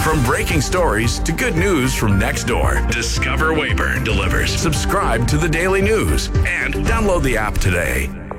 From breaking stories to good news from next door, Discover Weyburn delivers. Subscribe to the Daily News and download the app today.